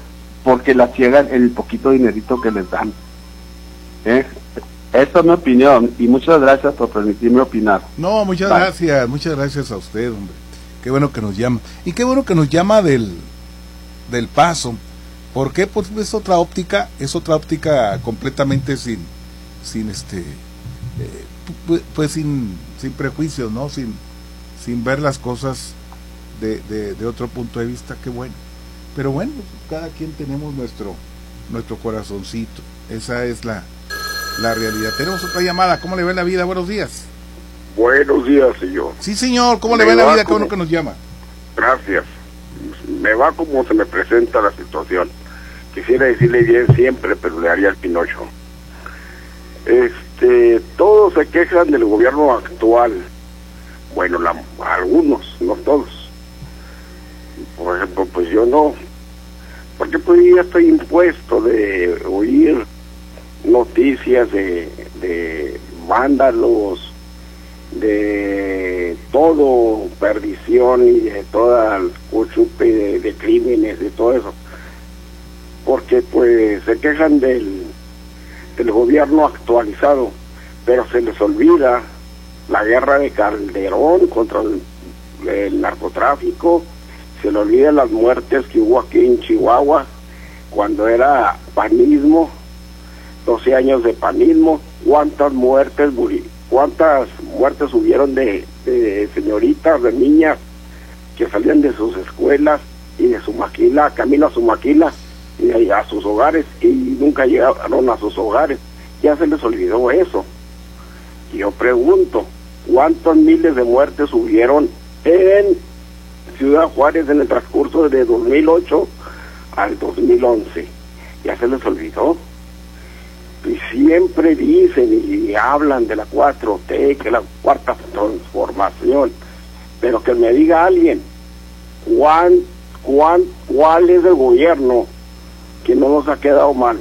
porque la ciegan el poquito dinerito que les dan. ¿Eh? Esa es mi opinión y muchas gracias por permitirme opinar. No, muchas Bye. gracias, muchas gracias a usted, hombre. Qué bueno que nos llama. Y qué bueno que nos llama del, del Paso. ¿Por qué? Pues es otra óptica, es otra óptica completamente sin, sin este, eh, pues, pues sin, sin prejuicios, ¿no? Sin, sin ver las cosas de, de, de otro punto de vista. Qué bueno. Pero bueno, cada quien tenemos nuestro, nuestro corazoncito. Esa es la, la realidad. Tenemos otra llamada. ¿Cómo le va la vida? Buenos días. Buenos días, señor. Sí, señor. ¿Cómo Me le va la va vida? Qué como- bueno que nos llama. Gracias. Me va como se me presenta la situación. Quisiera decirle bien siempre, pero le haría el Pinocho. Este, todos se quejan del gobierno actual. Bueno, la, algunos, no todos. Por ejemplo, pues yo no. Porque pues ya estoy impuesto de oír noticias de, de vándalos, de todo, perdición y de toda el cuchupe de, de crímenes, de todo eso. Porque pues se quejan del, del gobierno actualizado, pero se les olvida la guerra de Calderón contra el, el narcotráfico, se les olvida las muertes que hubo aquí en Chihuahua cuando era panismo, doce años de panismo, cuántas muertes cuántas muertes hubieron de, de señoritas, de niñas que salían de sus escuelas y de su maquila, camino a su maquila y a sus hogares y nunca llegaron a sus hogares. Ya se les olvidó eso. Y yo pregunto, ¿cuántos miles de muertes hubieron en Ciudad Juárez en el transcurso de dos mil ocho al dos mil once? Ya se les olvidó. Y siempre dicen y hablan de la cuatro T, que es la cuarta transformación, pero que me diga alguien, ¿cuán, cuán, ¿cuál es el gobierno que no nos ha quedado mal?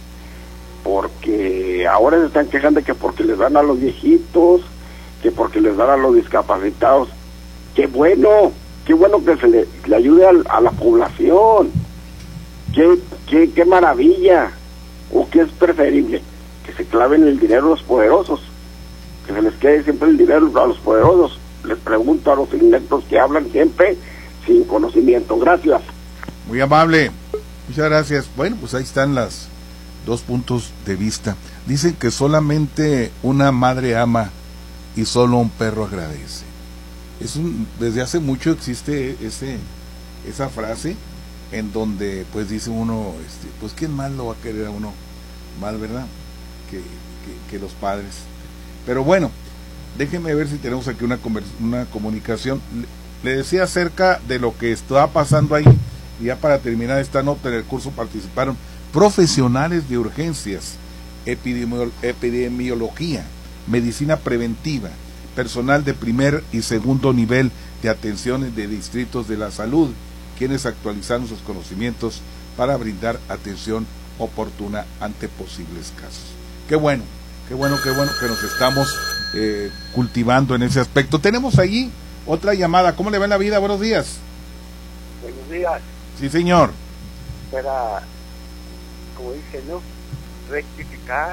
Porque ahora se están quejando de que porque les dan a los viejitos, que porque les dan a los discapacitados. ¡Qué bueno! ¡Qué bueno que se le, le ayude a, a la población! ¡Qué, qué, qué maravilla! ¿O qué es preferible? Que se claven el dinero a los poderosos, que se les quede siempre el dinero a los poderosos. Les pregunto a los ineptos que hablan siempre sin conocimiento. Gracias. Muy amable. Muchas gracias. Bueno, pues ahí están las dos puntos de vista. Dicen que solamente una madre ama y solo un perro agradece. Es un, desde hace mucho existe ese esa frase en donde pues dice uno, este, pues quién más lo va a querer a uno mal, ¿verdad? Que, que, que los padres. Pero bueno, déjenme ver si tenemos aquí una, convers una comunicación. Le, le decía acerca de lo que está pasando ahí, y ya para terminar esta nota, en el curso participaron profesionales de urgencias, epidemio epidemiología, medicina preventiva, personal de primer y segundo nivel de atenciones de distritos de la salud, quienes actualizaron sus conocimientos para brindar atención oportuna ante posibles casos. Qué bueno, qué bueno, qué bueno que nos estamos eh, cultivando en ese aspecto. Tenemos allí otra llamada. ¿Cómo le va en la vida? Buenos días. Buenos días. Sí, señor. Para, como dice, ¿no? Rectificar,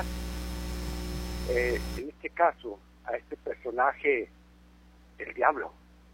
eh, en este caso, a este personaje, el diablo.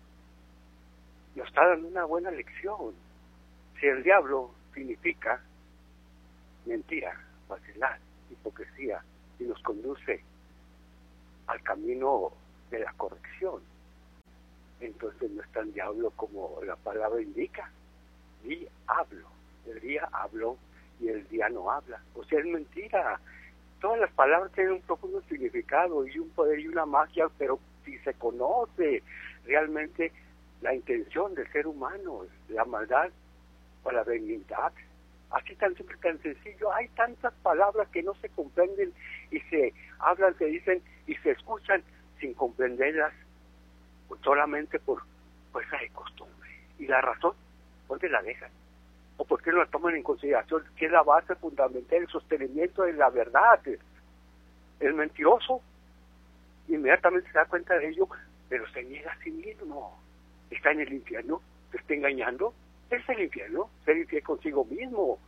Nos está dando una buena lección. Si el diablo significa mentira, vacilar, hipocresía, y nos conduce al camino de la corrección, entonces no es tan diablo como la palabra indica. Diablo, el día habló y el día no habla. O sea, es mentira. Todas las palabras tienen un profundo significado y un poder y una magia, pero si se conoce realmente la intención del ser humano, la maldad o la benignidad, así tan simple, tan sencillo. Hay tantas palabras que no se comprenden y se hablan, se dicen y se escuchan sin comprenderlas, solamente por fuerza de costumbre. Y la razón, ¿dónde la dejan? ¿O por qué no la toman en consideración? Que es la base fundamental, el sostenimiento de la verdad. El mentiroso inmediatamente se da cuenta de ello, pero se niega a sí mismo. Está en el infierno, se está engañando. Es el infierno, ser infiel consigo mismo.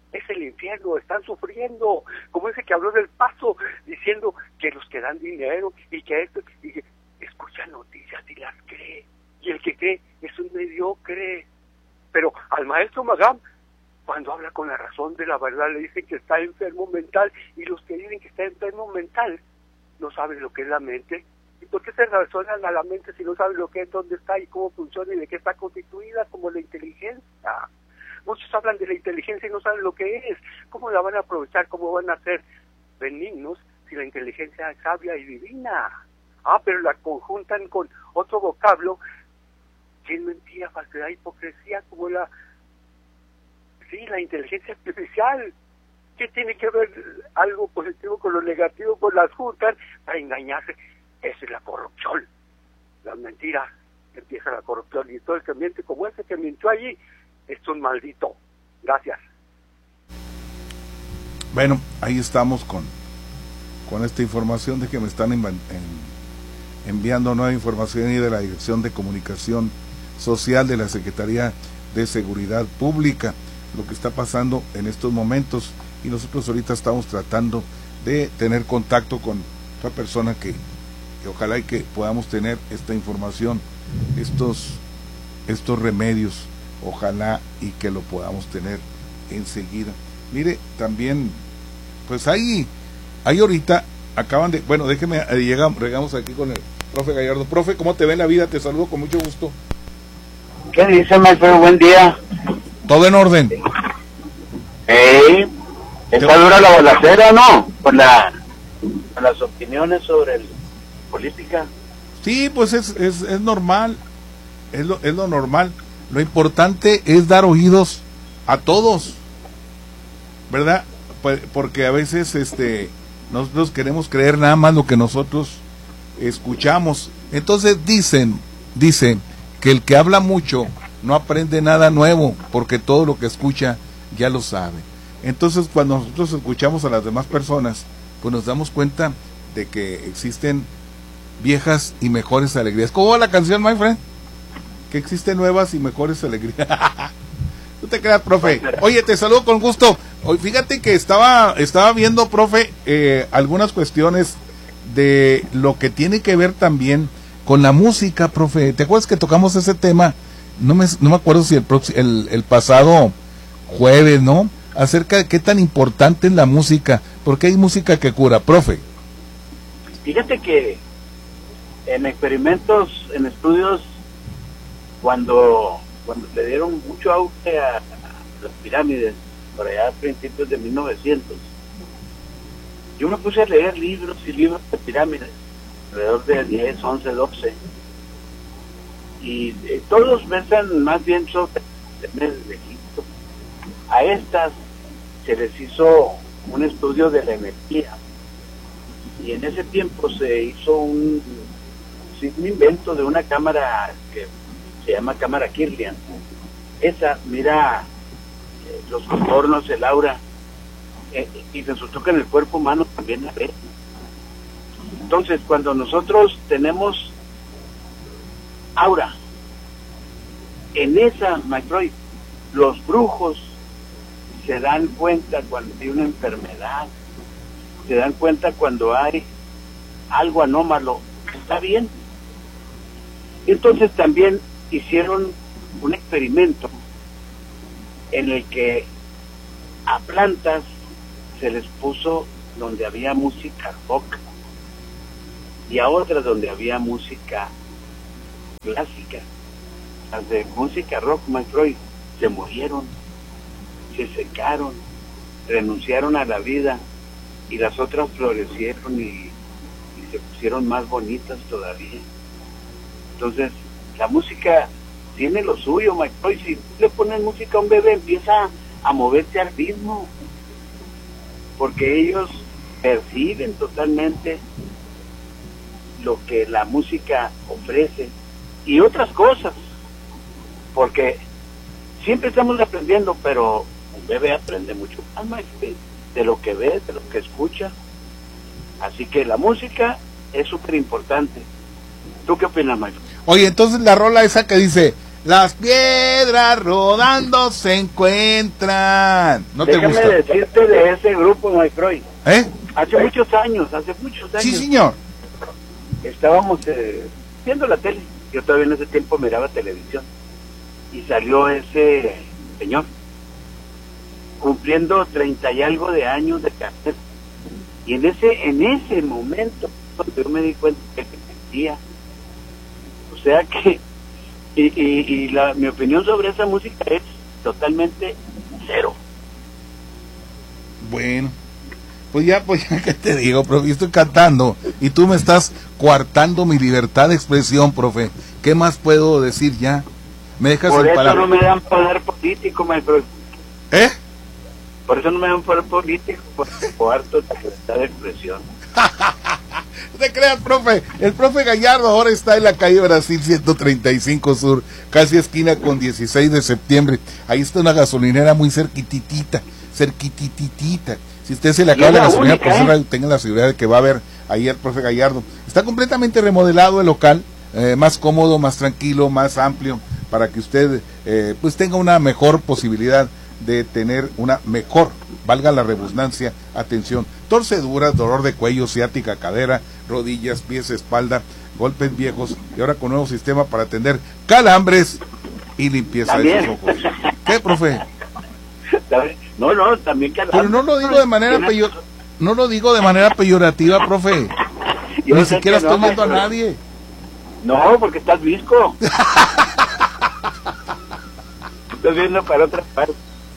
es el infierno, están sufriendo, como ese que habló del Paso, diciendo que los que dan dinero y que esto, y que escucha noticias y las cree, y el que cree es un mediocre. Pero al maestro Magam, cuando habla con la razón de la verdad, le dicen que está enfermo mental, y los que dicen que está enfermo mental no saben lo que es la mente. ¿Y por qué se razonan a la mente si no saben lo que es, dónde está y cómo funciona y de qué está constituida? Como la inteligencia. Muchos hablan de la inteligencia y no saben lo que es. ¿Cómo la van a aprovechar? ¿Cómo van a ser benignos si la inteligencia es sabia y divina? Ah, pero la conjuntan con otro vocablo que es mentira, falsedad, hipocresía, como la... Sí, la inteligencia artificial. ¿Qué tiene que ver algo positivo con lo negativo? Pues las juntan para engañarse. Esa es la corrupción. Las mentiras, empieza la corrupción. Y todo el que miente como ese que mintió allí es un maldito. Gracias. Bueno, ahí estamos con, con esta información de que me están en, en, enviando nueva información y de la Dirección de Comunicación Social de la Secretaría de Seguridad Pública, lo que está pasando en estos momentos, y nosotros ahorita estamos tratando de tener contacto con otra persona que, que ojalá y que podamos tener esta información, estos, estos remedios, ojalá y que lo podamos tener enseguida. Mire, también, pues ahí, ahí ahorita acaban de, bueno, déjeme, eh, llegamos, llegamos aquí con el profe Gallardo. Profe, ¿cómo te ve en la vida? Te saludo con mucho gusto. ¿Qué dice, maestro? Buen día. Todo en orden. Eh, está dura la balacera, ¿no? Por, la, por las opiniones sobre el, política. Sí, pues es, es, es normal, es lo, es lo normal. Lo importante es dar oídos a todos, ¿verdad? Pues porque a veces este nosotros queremos creer nada más lo que nosotros escuchamos. Entonces dicen, dicen que el que habla mucho no aprende nada nuevo, porque todo lo que escucha ya lo sabe. Entonces cuando nosotros escuchamos a las demás personas, pues nos damos cuenta de que existen viejas y mejores alegrías. ¿Cómo va la canción, my friend? Que existen nuevas y mejores alegrías. ¿Tú te creas, profe? Oye, te saludo con gusto. Hoy, fíjate que estaba estaba viendo, profe, eh, algunas cuestiones de lo que tiene que ver también con la música, profe. ¿Te acuerdas que tocamos ese tema? No me, no me acuerdo si el, el, el pasado jueves, ¿no? Acerca de qué tan importante es la música, porque hay música que cura, profe. Fíjate que en experimentos, en estudios, cuando cuando le dieron mucho auge a, a las pirámides, por allá a principios de mil novecientos, yo me puse a leer libros y libros de pirámides, alrededor de diez, once, doce, y eh, todos versan más bien sobre pirámides de Egipto. A estas se les hizo un estudio de la energía, y en ese tiempo se hizo un, un invento de una cámara que se llama cámara Kirlian. Esa mira eh, los contornos, el aura, eh, y resultó que en el cuerpo humano también la ve. Entonces, cuando nosotros tenemos aura, en esa, maestro, los brujos se dan cuenta cuando hay una enfermedad, se dan cuenta cuando hay algo anómalo, está bien. Entonces también hicieron un experimento en el que a plantas se les puso donde había música rock y a otras donde había música clásica. Las de música rock, maestro, se murieron, se secaron, renunciaron a la vida, y las otras florecieron y, y se pusieron más bonitas todavía. Entonces la música tiene lo suyo, maestro, y si le pones música a un bebé empieza a moverse al ritmo, porque ellos perciben totalmente lo que la música ofrece y otras cosas, porque siempre estamos aprendiendo, pero un bebé aprende mucho más, maestro, de lo que ve, de lo que escucha. Así que la música es súper importante. ¿Tú qué opinas, maestro? Oye, entonces la rola esa que dice, Las piedras rodando se encuentran. ¿No te Déjame gusta? decirte de ese grupo, my Freud. ¿Eh? Hace muchos años, hace muchos años. Sí, señor. Estábamos eh, viendo la tele. Yo todavía en ese tiempo miraba televisión. Y salió ese señor, cumpliendo treinta y algo de años de cáncer. Y en ese, en ese momento, yo me di cuenta que mentía. O sea que, y, y, y la, mi opinión sobre esa música es totalmente cero. Bueno, pues ya, pues ya, ¿qué te digo, profe? Yo estoy cantando y tú me estás coartando mi libertad de expresión, profe. ¿Qué más puedo decir ya? Me dejas Por sin eso palabras. no me dan poder político, maestro. ¿Eh? Por eso no me dan poder político, porque coarto la libertad de expresión. No te creas, profe. El profe Gallardo ahora está en la calle Brasil ciento treinta y cinco Sur, casi esquina con dieciséis de septiembre. Ahí está una gasolinera muy cerquititita, cerquitititita. Si usted se le acaba la gasolina, pues ¿eh? Tenga la seguridad de que va a ver ahí al profe Gallardo. Está completamente remodelado el local, eh, más cómodo, más tranquilo, más amplio, para que usted eh, pues tenga una mejor posibilidad de tener una mejor, valga la redundancia, atención, torceduras, dolor de cuello, ciática, cadera, rodillas, pies, espalda, golpes viejos, y ahora con nuevo sistema para atender calambres y limpieza ¿También? de sus ojos. ¿Qué, profe? No, no, también calambres. Pero no lo digo de manera peyor... no lo digo de manera peyorativa, profe. Yo Ni sé siquiera que no, estoy viendo a maestro. nadie. No, porque estás visco. Estás viendo para otra parte.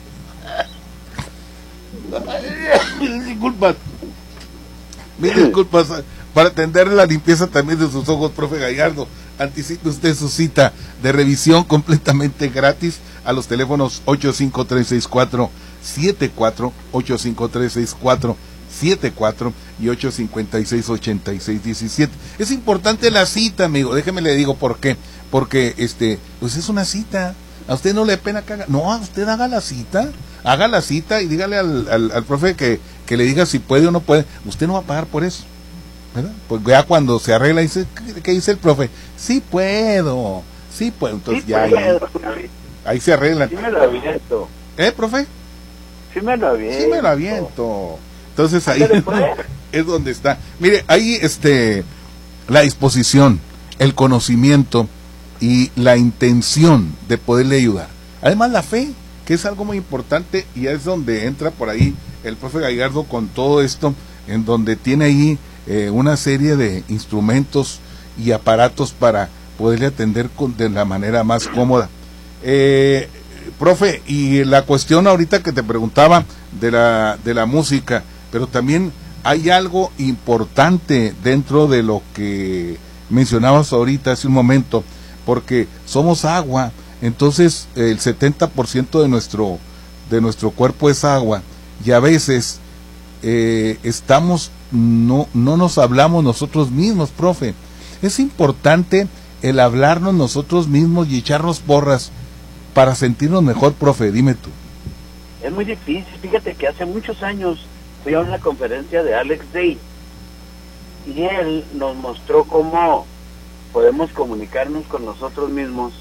Disculpas. Mil disculpas. Para atender la limpieza también de sus ojos, profe Gallardo. Anticipe usted su cita de revisión completamente gratis a los teléfonos ocho cinco tres seis cuatro siete cuatro, ocho cinco tres seis cuatro siete cuatro y ocho cinco seis ocho seis uno siete. Es importante la cita, amigo. Déjeme le digo por qué. Porque este, pues es una cita. A usted no le pena que haga. No, a usted haga la cita. Haga la cita y dígale al, al, al profe que, que le diga si puede o no puede. Usted no va a pagar por eso, ¿verdad? Pues ya cuando se arregla, dice, ¿qué, qué dice el profe? Sí puedo, sí puedo. Entonces Sí ya puedo. ahí, ahí se arreglan. Sí me lo aviento. ¿Eh, profe? Sí me lo aviento. Sí me lo aviento. Entonces ahí Ándale, pues. es donde está. Mire, ahí este, la disposición, el conocimiento y la intención de poderle ayudar. Además la fe, que es algo muy importante, y es donde entra por ahí el profe Gallardo con todo esto, en donde tiene ahí eh, una serie de instrumentos y aparatos para poderle atender con, de la manera más cómoda. Eh, profe, y la cuestión ahorita que te preguntaba de la, de la música, pero también hay algo importante dentro de lo que mencionabas ahorita hace un momento, porque somos agua. Entonces el setenta por ciento de nuestro de nuestro cuerpo es agua, y a veces eh, estamos no no nos hablamos nosotros mismos, profe. Es importante el hablarnos nosotros mismos y echarnos porras para sentirnos mejor, profe. Dime tú. Es muy difícil. Fíjate que hace muchos años fui a una conferencia de Alex Day y él nos mostró cómo podemos comunicarnos con nosotros mismos.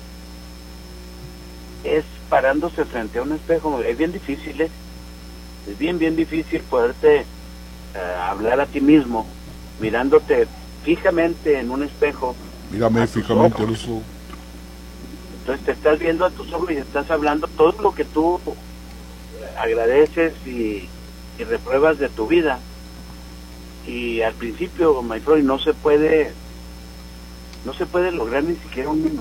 Es parándose frente a un espejo. Es bien difícil, ¿eh? Es bien, bien difícil poderte uh, hablar a ti mismo, mirándote fijamente en un espejo. Mírame fijamente al uso. Entonces te estás viendo a tus ojos y estás hablando todo lo que tú agradeces y, y repruebas de tu vida. Y al principio, my friend, no se puede, no se puede lograr ni siquiera un minuto.